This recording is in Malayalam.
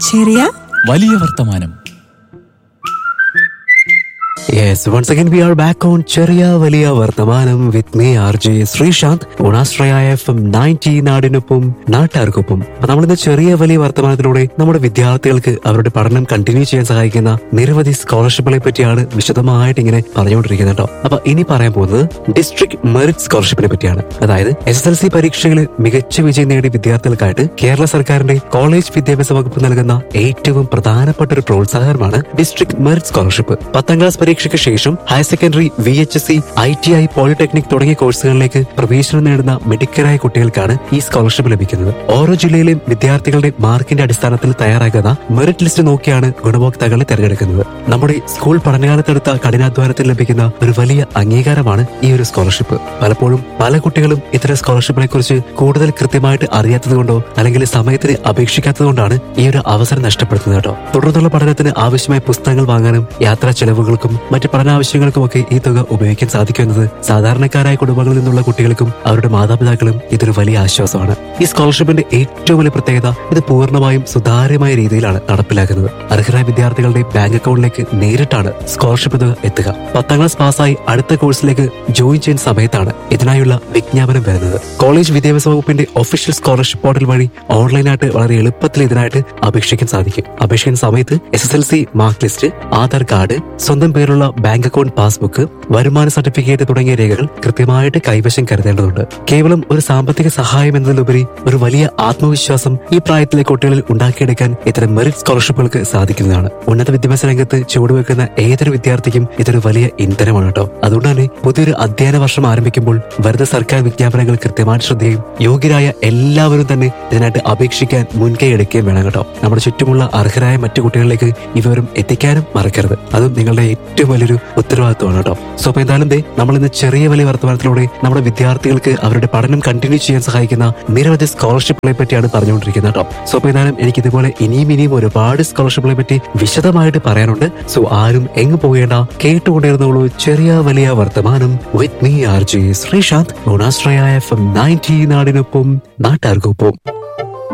ചെറിയ വലിയ വർത്തമാനം. Yes, once again we are back on Cheriya Valiya Vartamanam with me RJ Srishant on Astraya FM 90 നാടിനൊപ്പം നാട്ടാർക്കൊപ്പം. അപ്പൊ നമ്മളിന്ന് ചെറിയ വലിയ വർത്തമാനത്തിലൂടെ നമ്മുടെ വിദ്യാർത്ഥികൾക്ക് അവരുടെ പഠനം കണ്ടിന്യൂ ചെയ്യാൻ സഹായിക്കുന്ന നിരവധി സ്കോളർഷിപ്പുകളെ പറ്റിയാണ് വിശദമായിട്ട് ഇങ്ങനെ പറഞ്ഞുകൊണ്ടിരിക്കുന്നത് കേട്ടോ. അപ്പൊ ഇനി പറയാൻ പോകുന്നത് ഡിസ്ട്രിക്ട് മെറിറ്റ് സ്കോളർഷിപ്പിനെ പറ്റിയാണ്. അതായത് SSLC പരീക്ഷകളിൽ മികച്ച വിജയം നേടിയ വിദ്യാർത്ഥികൾക്കായിട്ട് കേരള സർക്കാരിന്റെ കോളേജ് വിദ്യാഭ്യാസ വകുപ്പ് നൽകുന്ന ഏറ്റവും പ്രധാനപ്പെട്ട ഒരു പ്രോത്സാഹനമാണ് ഡിസ്ട്രിക്ട് മെറിറ്റ് സ്കോളർഷിപ്പ്. 10ാം ക്ലാസ് പരീക്ഷയ്ക്ക് ശേഷം higher secondary, VHSC, ITI, polytechnic തുടങ്ങിയ കോഴ്സുകളിലേക്ക് പ്രവേശനം നേടുന്ന മിടുക്കരായ കുട്ടികൾക്കാണ് ഈ സ്കോളർഷിപ്പ് ലഭിക്കുന്നത്. ഓരോ ജില്ലയിലെയും വിദ്യാർത്ഥികളുടെ മാർക്കിന്റെ അടിസ്ഥാനത്തിൽ തയ്യാറാക്കുന്ന മെറിറ്റ് ലിസ്റ്റ് നോക്കിയാണ് ഗുണഭോക്താക്കളെ തെരഞ്ഞെടുക്കുന്നത്. നമ്മുടെ സ്കൂൾ പഠനകാലത്തെടുത്ത കഠിനാധ്വാനത്തിൽ ലഭിക്കുന്ന ഒരു വലിയ അംഗീകാരമാണ് ഈ ഒരു സ്കോളർഷിപ്പ്. പലപ്പോഴും പല കുട്ടികളും ഇത്തരം സ്കോളർഷിപ്പിനെ കുറിച്ച് കൂടുതൽ കൃത്യമായിട്ട് അറിയാത്തത് കൊണ്ടോ അല്ലെങ്കിൽ സമയത്തിന് അപേക്ഷിക്കാത്തത് കൊണ്ടാണ് ഈ ഒരു അവസരം നഷ്ടപ്പെടുത്തുന്നത് കേട്ടോ. തുടർന്നുള്ള പഠനത്തിന് ആവശ്യമായ പുസ്തകങ്ങൾ വാങ്ങാനും യാത്രാ ചെലവുകൾക്കും മറ്റ് പഠനാവശ്യങ്ങൾക്കുമൊക്കെ ഈ തുക ഉപയോഗിക്കാൻ സാധിക്കുന്നത് സാധാരണക്കാരായ കുടുംബങ്ങളിൽ നിന്നുള്ള കുട്ടികൾക്കും അവരുടെ മാതാപിതാക്കളും ഇതൊരു വലിയ ആശ്വാസമാണ്. ഈ സ്കോളർഷിപ്പിന്റെ ഏറ്റവും വലിയ പ്രത്യേകത ഇത് പൂർണ്ണമായും സുതാര്യമായ രീതിയിലാണ് നടപ്പിലാക്കുന്നത്. അർഹരായ വിദ്യാർത്ഥികളുടെ ബാങ്ക് അക്കൗണ്ടിലേക്ക് നേരിട്ടാണ് സ്കോളർഷിപ്പ് തുക എത്തുക. 10ാം ക്ലാസ് പാസ്സായി അടുത്ത കോഴ്സിലേക്ക് ജോയിൻ ചെയ്യുന്ന സമയത്താണ് ഇതിനായുള്ള വിജ്ഞാപനം വരുന്നത്. കോളേജ് വിദ്യാഭ്യാസ വകുപ്പിന്റെ ഒഫീഷ്യൽ സ്കോളർഷിപ്പ് പോർട്ടൽ വഴി ഓൺലൈനായിട്ട് വളരെ എളുപ്പത്തിൽ ഇതിനായിട്ട് അപേക്ഷിക്കാൻ സാധിക്കും. അപേക്ഷിക്കുന്ന സമയത്ത് SSLC mark list, Aadhaar card, സ്വന്തം പേരുള്ള ബാങ്ക് അക്കൗണ്ട് പാസ്ബുക്ക്, വരുമാന സർട്ടിഫിക്കറ്റ് തുടങ്ങിയ രേഖകൾ കൃത്യമായിട്ട് കൈവശം കരുതേണ്ടതുണ്ട്. കേവലം ഒരു സാമ്പത്തിക സഹായം എന്നതിലുപരി ഒരു വലിയ ആത്മവിശ്വാസം ഈ പ്രായത്തിലെ കുട്ടികളിൽ ഉണ്ടാക്കിയെടുക്കാൻ ഇത്തരം മെറിറ്റ് സ്കോളർഷിപ്പുകൾക്ക് സാധിക്കുന്നതാണ്. ഉന്നത വിദ്യാഭ്യാസ രംഗത്ത് ചുവടുവെക്കുന്ന ഏതൊരു വിദ്യാർത്ഥിക്കും ഇതൊരു വലിയ ഇന്ധനമാണ് കേട്ടോ. അതുകൊണ്ട് തന്നെ പുതിയൊരു അധ്യയന വർഷം ആരംഭിക്കുമ്പോൾ വരുന്ന സർക്കാർ വിജ്ഞാപനങ്ങൾ കൃത്യമായിട്ട് ശ്രദ്ധിക്കുകയും യോഗ്യരായ എല്ലാവരും തന്നെ ഇതിനായിട്ട് അപേക്ഷിക്കാൻ മുൻകൈ എടുക്കുകയും വേണം കേട്ടോ. നമ്മുടെ ചുറ്റുമുള്ള അർഹരായ മറ്റു കുട്ടികളിലേക്ക് ഈ വിവരം എത്തിക്കാനും മറക്കരുത്. അതും നിങ്ങളുടെ ഏറ്റവും വലിയൊരു ഉത്തരവാദിത്വമാണ് കേട്ടോ. സോ അപ്പൊ എന്തായാലും നമ്മൾ ഇന്ന് ചെറിയ വലിയ വർത്തമാനത്തിലൂടെ നമ്മുടെ വിദ്യാർത്ഥികൾക്ക് അവരുടെ പഠനം കണ്ടിന്യൂ ചെയ്യാൻ സഹായിക്കുന്ന നിരവധി സ്കോളർഷിപ്പുകളെ പറ്റിയാണ് പറഞ്ഞുകൊണ്ടിരിക്കുന്നത് കേട്ടോ. സോ അപ്പൊ എന്തായാലും എനിക്ക് ഇതുപോലെ ഇനിയും ഒരുപാട് സ്കോളർഷിപ്പുകളെ പറ്റി വിശദമായിട്ട് പറയാനുണ്ട്. സോ ആരും എങ്ങ് പോകേണ്ട, കേട്ടുകൊണ്ടിരുന്നോളൂ ചെറിയ വലിയ വർത്തമാനം with me RJ Sreesanth on Ashraya FM 90 നാടിനൊപ്പം നാട്ടാർക്കൊപ്പം.